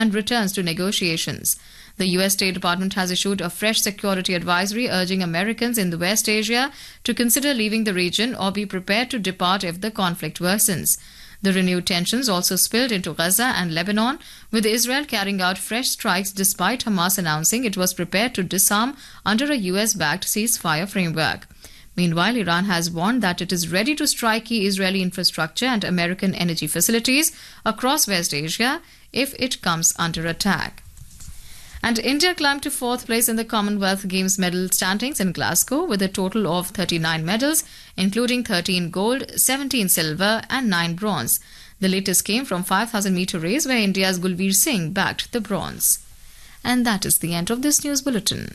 and returns to negotiations. The U.S. State Department has issued a fresh security advisory urging Americans in the West Asia to consider leaving the region or be prepared to depart if the conflict worsens. The renewed tensions also spilled into Gaza and Lebanon, with Israel carrying out fresh strikes despite Hamas announcing it was prepared to disarm under a U.S.-backed ceasefire framework. Meanwhile, Iran has warned that it is ready to strike key Israeli infrastructure and American energy facilities across West Asia if it comes under attack. And India climbed to fourth place in the Commonwealth Games medal standings in Glasgow with a total of 39 medals, including 13 gold, 17 silver and 9 bronze. The latest came from 5,000-meter race where India's Gulveer Singh bagged the bronze. And that is the end of this news bulletin.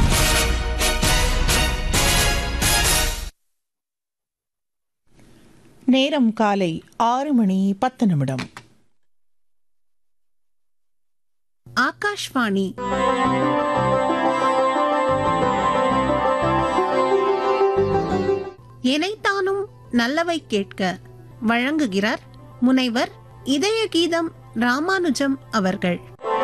நேரம் காலை 6:10. ஆகாஷ்வாணி எனைத்தானும் நல்லவை கேட்க வழங்குகிறார் முனைவர் இதய கீதம் ராமானுஜம் அவர்கள்.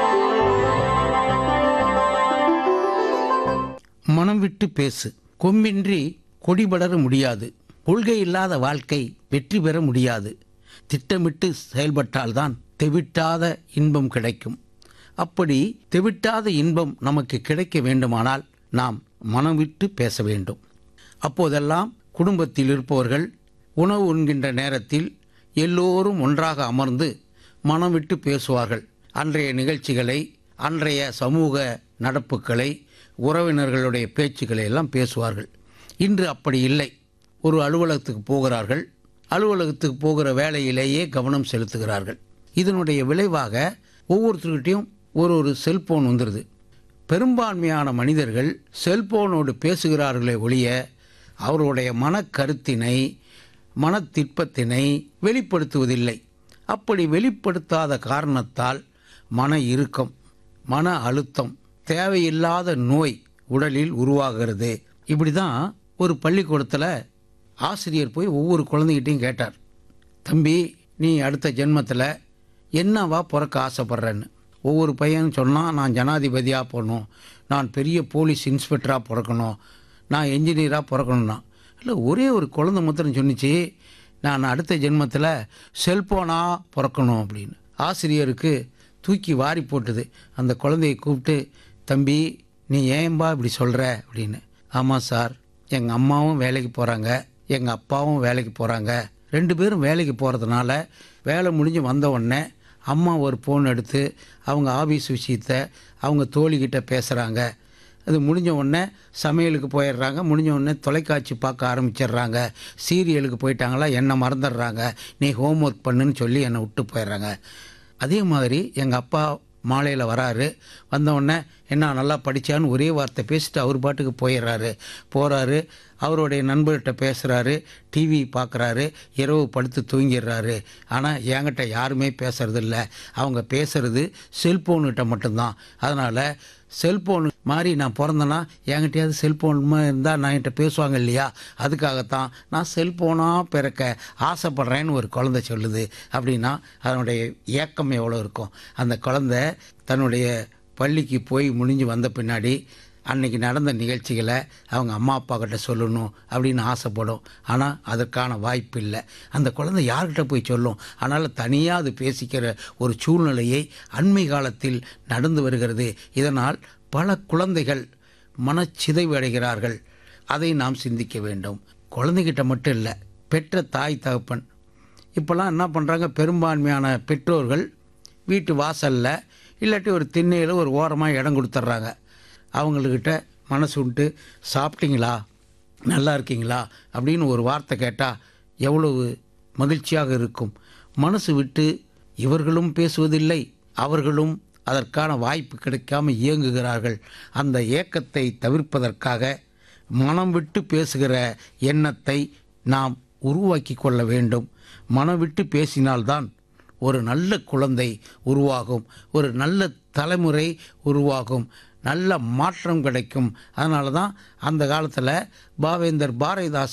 மனம் விட்டு பேசு. கொம்பின்றி கொடிபடர முடியாது. கொள்கை இல்லாத வாழ்க்கை வெற்றி பெற முடியாது. திட்டமிட்டு செயல்பட்டால்தான் தெவிட்டாத இன்பம் கிடைக்கும். அப்படி தெவிட்டாத இன்பம் நமக்கு கிடைக்க வேண்டுமானால் நாம் மனம் விட்டு பேச வேண்டும். அப்போதெல்லாம் குடும்பத்தில் இருப்பவர்கள் உணவு உண்கின்ற நேரத்தில் எல்லோரும் ஒன்றாக அமர்ந்து மனம் விட்டு பேசுவார்கள். அன்றைய நிகழ்ச்சிகளை, அன்றைய சமூக நடப்புகளை, உறவினர்களுடைய பேச்சுக்களை எல்லாம் பேசுவார்கள். இன்று அப்படி இல்லை. ஒரு அலுவலகத்துக்கு போகிறார்கள். அலுவலகத்துக்கு போகிற வேலையிலேயே கவனம் செலுத்துகிறார்கள். இதனுடைய விளைவாக ஒவ்வொருத்தருக்கிட்டையும் ஒரு செல்போன் வந்துடுது. பெரும்பான்மையான மனிதர்கள் செல்போனோடு பேசுகிறார்களே ஒழிய அவருடைய மனக்கருத்தினை, மனத்திற்பத்தினை வெளிப்படுத்துவதில்லை. அப்படி வெளிப்படுத்தாத காரணத்தால் மன இறுக்கம், மன அழுத்தம், தேவையில்லாத நோய் உடலில் உருவாகிறது. இப்படி தான் ஒரு பள்ளிக்கூடத்தில் ஆசிரியர் போய் ஒவ்வொரு குழந்தைகிட்டையும் கேட்டார், தம்பி நீ அடுத்த ஜென்மத்தில் என்னவா பிறக்க ஆசைப்பட்றேன்னு. ஒவ்வொரு பையனும் சொன்னால், நான் ஜனாதிபதியாக போகணும், நான் பெரிய போலீஸ் இன்ஸ்பெக்டராக பிறக்கணும், நான் என்ஜினியராக பிறக்கணும்னா. இல்லை, ஒரே ஒரு குழந்தை மாத்திரம் சொன்னிச்சு, நான் அடுத்த ஜென்மத்தில் செல்ஃபோனாக பிறக்கணும் அப்படின்னு. ஆசிரியருக்கு தூக்கி வாரி போட்டுது. அந்த குழந்தையை கூப்பிட்டு, தம்பி நீ ஏன்பா இப்படி சொல்கிற அப்படின்னு. ஆமாம் சார், எங்கள் அம்மாவும் வேலைக்கு போகிறாங்க, எங்கள் அப்பாவும் வேலைக்கு போகிறாங்க. 2 பேரும் வேலைக்கு போகிறதுனால வேலை முடிஞ்சு வந்த உடனே அம்மா ஒரு ஃபோன் எடுத்து அவங்க ஆஃபீஸ் விஷயத்தை அவங்க தோழிக்கிட்ட பேசுகிறாங்க. அது முடிஞ்ச உடனே சமையலுக்கு போயிடுறாங்க. முடிஞ்ச உடனே தொலைக்காட்சி பார்க்க ஆரம்பிச்சிடுறாங்க. சீரியலுக்கு போயிட்டாங்களா என்னை மறந்துடுறாங்க. நீ ஹோம்ஒர்க் பண்ணுன்னு சொல்லி என்னை விட்டு போயிடுறாங்க. அதே மாதிரி எங்கள் அப்பா மாலையில் வராரு. வந்தவுடனே என்ன நல்லா படித்தான்னு ஒரே வார்த்தை பேசிட்டு அவர் பாட்டுக்கு போகிறாரு. அவருடைய நண்பர்கிட்ட பேசுகிறாரு, டிவி பார்க்குறாரு, இரவு படுத்து தூங்கிடுறாரு. ஆனால் என்கிட்ட யாருமே பேசுறதில்ல. அவங்க பேசுகிறது செல்ஃபோனுக்கிட்ட மட்டும்தான். அதனால் செல்ஃபோனு மாதிரி நான் பிறந்தேன்னா என்கிட்டயாவது செல்ஃபோன் இருந்தால் நான் என்கிட்ட பேசுவாங்க இல்லையா, அதுக்காகத்தான் நான் செல்ஃபோனாக பிறக்க ஆசைப்பட்றேன்னு ஒரு குழந்தை சொல்லுது. அப்படின்னா அதனுடைய ஏக்கம் எவ்வளோ இருக்கும். அந்த குழந்தை தன்னுடைய பள்ளிக்கு போய் முடிஞ்சு வந்த பின்னாடி அன்றைக்கி நடந்த நிகழ்ச்சிகளை அவங்க அம்மா அப்பா கிட்ட சொல்லணும் அப்படின்னு ஆசைப்படும். ஆனால் அதற்கான வாய்ப்பு இல்லை. அந்த குழந்தை யார்கிட்ட போய் சொல்லும்? அதனால் தனியாக அது பேசிக்கிற ஒரு சூழ்நிலையை அண்மை காலத்தில் நடந்து வருகிறது. இதனால் பல குழந்தைகள் மனச்சிதைவு அடைகிறார்கள். அதை நாம் சிந்திக்க வேண்டும். குழந்தைகிட்ட மட்டும் இல்லை, பெற்ற தாய் தகப்பன் இப்போல்லாம் என்ன பண்ணுறாங்க, பெரும்பான்மையான பெற்றோர்கள் வீட்டு வாசலில் இல்லாட்டி ஒரு திண்ணையில் ஒரு ஓரமாக இடம் கொடுத்துட்றாங்க. அவங்கக்கிட்ட மனசு விட்டு சாப்பிட்டீங்களா, நல்லா இருக்கீங்களா அப்படின்னு ஒரு வார்த்தை கேட்டால் எவ்வளவு மகிழ்ச்சியாக இருக்கும். மனசு விட்டு இவர்களும் பேசுவதில்லை, அவர்களும் அதற்கான வாய்ப்பு கிடைக்காமல் இயங்குகிறார்கள். அந்த ஏக்கத்தை தவிர்ப்பதற்காக மனம் விட்டு பேசுகிற எண்ணத்தை நாம் உருவாக்கி கொள்ள வேண்டும். மனம் விட்டு பேசினால்தான் ஒரு நல்ல குழந்தை உருவாகும், ஒரு நல்ல தலைமுறை உருவாகும், நல்ல மாற்றம் கிடைக்கும். அதனால தான் அந்த காலத்தில் பாவேந்தர் பாரதிதாசன்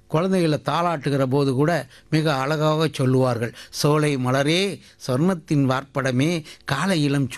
குழந்தைகளை தாளாட்டுகிற போது கூட மிக அழகாக சொல்லுவார்கள். சோலை மலரே, சொர்ணத்தின் வார்ப்படமே, காலை இளம்